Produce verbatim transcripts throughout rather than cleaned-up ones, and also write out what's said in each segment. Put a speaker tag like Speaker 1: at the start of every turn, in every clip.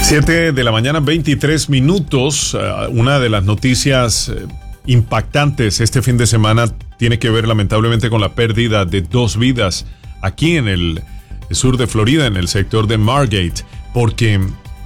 Speaker 1: siete de la mañana, veintitrés minutos. Una de las noticias impactantes este fin de semana tiene que ver lamentablemente con la pérdida de dos vidas aquí en el sur de Florida, en el sector de Margate, porque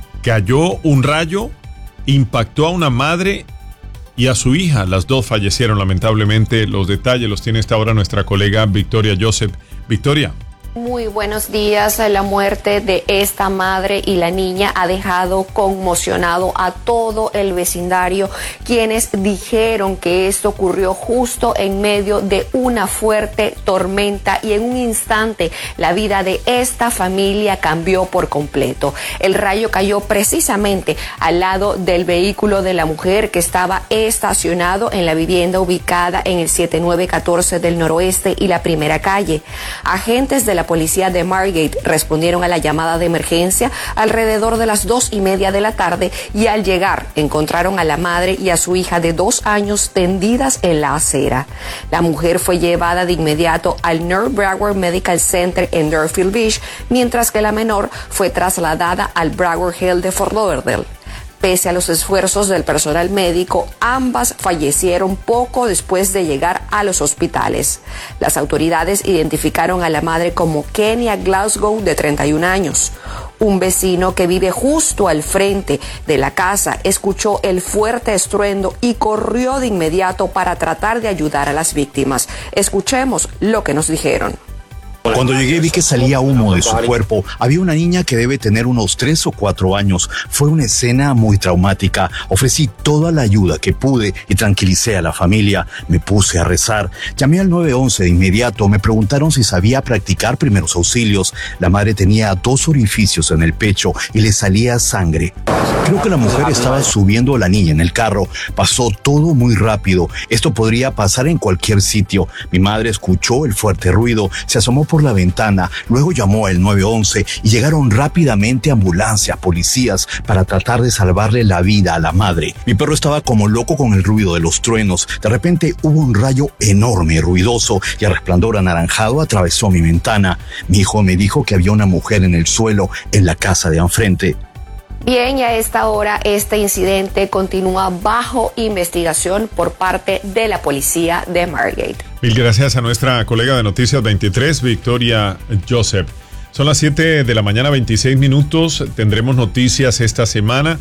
Speaker 1: cayó un rayo, impactó a una madre y a su hija. Las dos fallecieron lamentablemente. Los detalles los tiene esta hora nuestra colega Victoria Joseph. Victoria.
Speaker 2: Muy buenos días. La muerte de esta madre y la niña ha dejado conmocionado a todo el vecindario, quienes dijeron que esto ocurrió justo en medio de una fuerte tormenta y en un instante la vida de esta familia cambió por completo. El rayo cayó precisamente al lado del vehículo de la mujer que estaba estacionado en la vivienda ubicada en el siete nueve catorce del noroeste y la primera calle. Agentes de la La policía de Margate respondieron a la llamada de emergencia alrededor de las dos y media de la tarde y al llegar encontraron a la madre y a su hija de dos años tendidas en la acera. La mujer fue llevada de inmediato al North Broward Medical Center en Deerfield Beach, mientras que la menor fue trasladada al Broward Health de Fort Lauderdale. Pese a los esfuerzos del personal médico, ambas fallecieron poco después de llegar a los hospitales. Las autoridades identificaron a la madre como Kenia Glasgow, de treinta y un años. Un vecino que vive justo al frente de la casa escuchó el fuerte estruendo y corrió de inmediato para tratar de ayudar a las víctimas. Escuchemos lo que nos dijeron.
Speaker 3: Cuando llegué vi que salía humo de su cuerpo. Había una niña que debe tener unos tres o cuatro años. Fue una escena muy traumática. Ofrecí toda la ayuda que pude y tranquilicé a la familia. Me puse a rezar. Llamé al nueve once de inmediato. Me preguntaron si sabía practicar primeros auxilios. La madre tenía dos orificios en el pecho y le salía sangre. Creo que la mujer estaba subiendo a la niña en el carro. Pasó todo muy rápido. Esto podría pasar en cualquier sitio. Mi madre escuchó el fuerte ruido. Se asomó por la ventana, luego llamó al nueve once y llegaron rápidamente ambulancias, policías para tratar de salvarle la vida a la madre. Mi perro estaba como loco con el ruido de los truenos. De repente hubo un rayo enorme, ruidoso, y el resplandor anaranjado atravesó mi ventana. Mi hijo me dijo que había una mujer en el suelo en la casa de enfrente.
Speaker 2: Bien, y a esta hora este incidente continúa bajo investigación por parte de la policía de Margate.
Speaker 1: Mil gracias a nuestra colega de Noticias veintitrés, Victoria Joseph. Son las siete de la mañana, veintiséis minutos. Tendremos noticias esta semana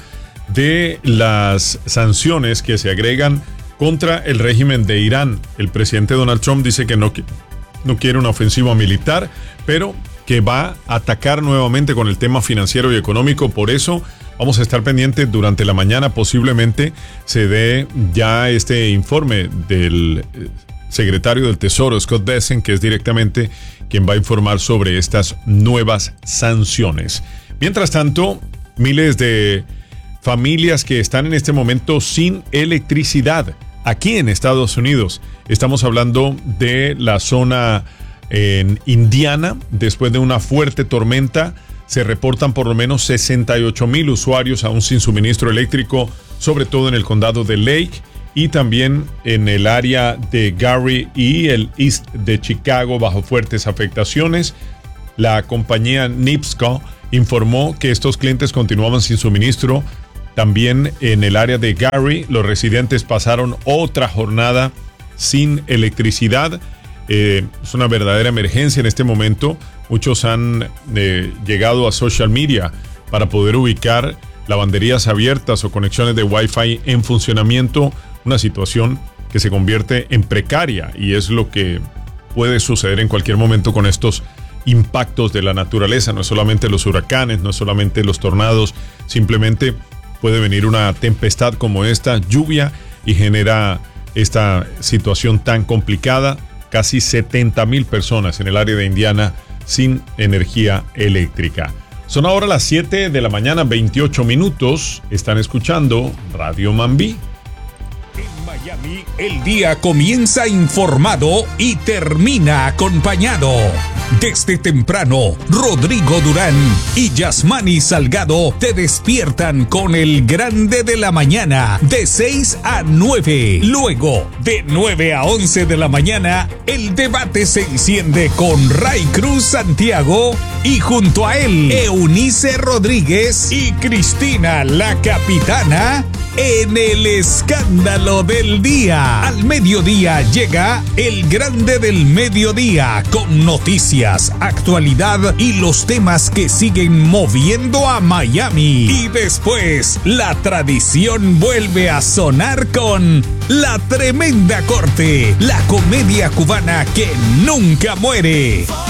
Speaker 1: de las sanciones que se agregan contra el régimen de Irán. El presidente Donald Trump dice que no, no quiere una ofensiva militar, pero que va a atacar nuevamente con el tema financiero y económico. Por eso vamos a estar pendientes durante la mañana. Posiblemente se dé ya este informe del secretario del Tesoro, Scott Bessent, que es directamente quien va a informar sobre estas nuevas sanciones. Mientras tanto, miles de familias que están en este momento sin electricidad aquí en Estados Unidos. Estamos hablando de la zona en Indiana. Después de una fuerte tormenta, se reportan por lo menos sesenta y ocho mil usuarios aún sin suministro eléctrico, sobre todo en el condado de Lake y también en el área de Gary y el East de Chicago bajo fuertes afectaciones. La compañía NIPSCO informó que estos clientes continuaban sin suministro. También en el área de Gary, los residentes pasaron otra jornada sin electricidad. Eh, es una verdadera emergencia en este momento. Muchos han eh, llegado a social media para poder ubicar lavanderías abiertas o conexiones de Wi-Fi en funcionamiento. Una situación que se convierte en precaria y es lo que puede suceder en cualquier momento con estos impactos de la naturaleza. No es solamente los huracanes, no es solamente los tornados, simplemente puede venir una tempestad como esta, lluvia, y genera esta situación tan complicada. Casi setenta mil personas en el área de Indiana sin energía eléctrica. Son ahora las siete de la mañana, veintiocho minutos. Están escuchando Radio Mambí.
Speaker 4: En Miami, el día comienza informado y termina acompañado. Desde temprano, Rodrigo Durán y Yasmani Salgado te despiertan con el grande de la mañana de seis a nueve. Luego, de nueve a once de la mañana, el debate se enciende con Ray Cruz Santiago y junto a él, Eunice Rodríguez y Cristina la Capitana en el escándalo del día. Al mediodía llega el grande del mediodía con noticias, actualidad y los temas que siguen moviendo a Miami. Y después, la tradición vuelve a sonar con La Tremenda Corte, la comedia cubana que nunca muere.